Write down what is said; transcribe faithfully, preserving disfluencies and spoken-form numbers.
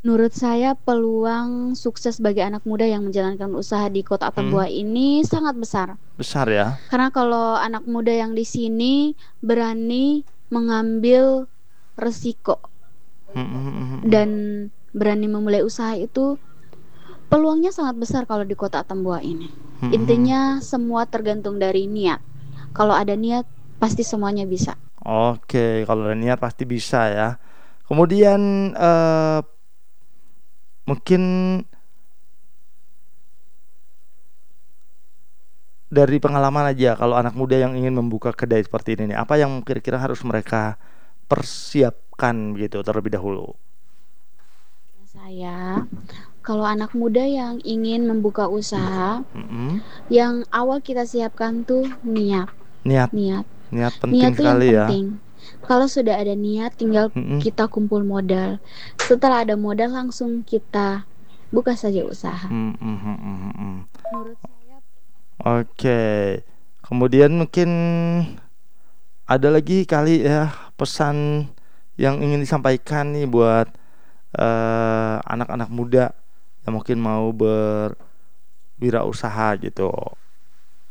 Menurut saya peluang sukses bagi anak muda yang menjalankan usaha di Kota Hmm, Atambua ini sangat besar. besar ya. Karena kalau anak muda yang di sini berani mengambil resiko Hmm, hmm, hmm, hmm. dan berani memulai usaha itu, peluangnya sangat besar kalau di Kota Atambua ini. Hmm, hmm. Intinya semua tergantung dari niat. Kalau ada niat, pasti semuanya bisa. Oke, kalau ada niat pasti bisa ya. Kemudian eh, mungkin dari pengalaman aja, kalau anak muda yang ingin membuka kedai seperti ini nih, apa yang kira-kira harus mereka persiapkan gitu terlebih dahulu? Saya, kalau anak muda yang ingin membuka usaha, Mm-mm. yang awal kita siapkan tuh niat. Niat, Niat. niat Niat penting tuh yang sekali ya. penting. Kalau sudah ada niat, tinggal Mm-mm. kita kumpul modal. Setelah ada modal, langsung kita buka saja usaha. Mm-mm, mm-mm, mm-mm. Menurut saya, Oke, kemudian mungkin ada lagi kali ya pesan yang ingin disampaikan nih buat eh, anak-anak muda yang mungkin mau berwirausaha gitu.